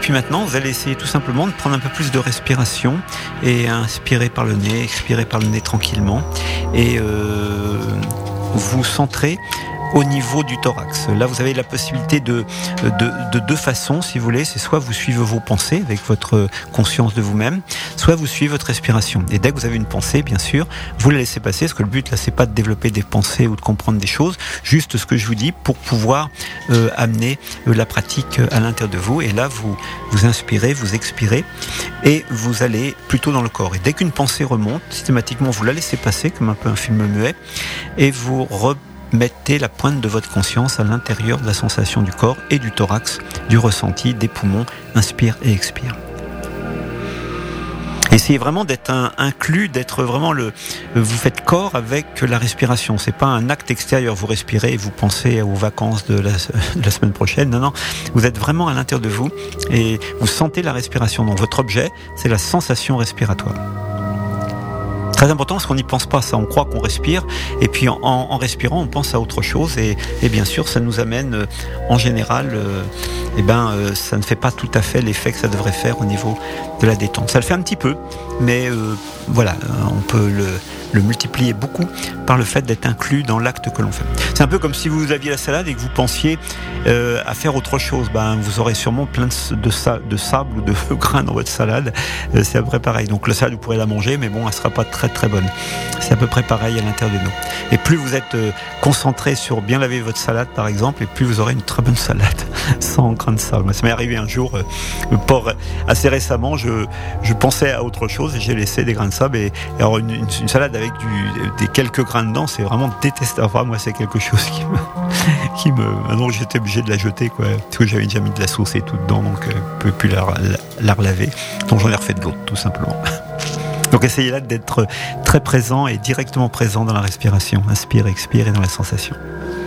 puis maintenant, vous allez essayer tout simplement de prendre un peu plus de respiration et inspirer par le nez, expirer par le nez tranquillement et vous centrer au niveau du thorax. Là, vous avez la possibilité de deux façons, si vous voulez. C'est soit vous suivez vos pensées avec votre conscience de vous-même, soit vous suivez votre respiration. Et dès que vous avez une pensée, bien sûr, vous la laissez passer, parce que le but, là, c'est pas de développer des pensées ou de comprendre des choses, juste ce que je vous dis pour pouvoir amener la pratique à l'intérieur de vous. Et là, vous inspirez, vous expirez, et vous allez plutôt dans le corps. Et dès qu'une pensée remonte, systématiquement, vous la laissez passer, comme un peu un film muet, et vous mettez la pointe de votre conscience à l'intérieur de la sensation du corps et du thorax, du ressenti, des poumons. Inspire et expire. Essayez vraiment d'être inclus, d'être vraiment vous faites corps avec la respiration. C'est pas un acte extérieur. Vous respirez et vous pensez aux vacances de la semaine prochaine. Non. Vous êtes vraiment à l'intérieur de vous et vous sentez la respiration. Donc votre objet, c'est la sensation respiratoire. Très important parce qu'on n'y pense pas ça, on croit qu'on respire et puis en respirant on pense à autre chose et bien sûr ça nous amène en général ça ne fait pas tout à fait l'effet que ça devrait faire au niveau de la détente. Ça le fait un petit peu mais on peut le multiplier beaucoup par le fait d'être inclus dans l'acte que l'on fait. C'est un peu comme si vous aviez la salade et que vous pensiez à faire autre chose. Vous aurez sûrement plein de sable ou de grains dans votre salade. C'est à peu près pareil. Donc la salade, vous pourrez la manger, mais bon, elle ne sera pas très très bonne. C'est à peu près pareil à l'intérieur de nous. Et plus vous êtes concentré sur bien laver votre salade, par exemple, et plus vous aurez une très bonne salade sans grains de sable. Ça m'est arrivé un jour, assez récemment, je pensais à autre chose et j'ai laissé des grains de sable. Et alors une salade avec des quelques grains dedans, c'est vraiment détestable. Enfin, moi, c'est quelque chose qui me... Maintenant, j'étais obligé de la jeter, quoi, parce que j'avais déjà mis de la sauce et tout dedans, donc je ne pouvais plus la relaver. Donc j'en ai refait de l'autre, tout simplement. Donc essayez là d'être très présent et directement présent dans la respiration. Inspire, expire et dans la sensation.